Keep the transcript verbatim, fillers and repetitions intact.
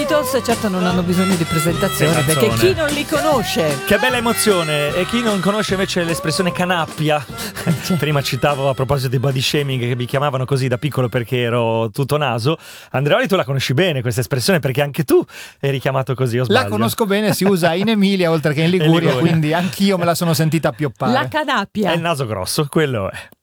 Beatles certo non hanno bisogno di presentazione, Che perché canzone. chi non li conosce? Che bella emozione. E chi non conosce invece l'espressione canappia, prima citavo a proposito di body shaming che mi chiamavano così da piccolo perché ero tutto naso. Andreoli, tu la conosci bene questa espressione perché anche tu eri chiamato così, o sbaglio? La conosco bene, si usa in Emilia oltre che in Liguria, Liguria. quindi anch'io me la sono sentita appioppare. La canappia. È il naso grosso, quello è.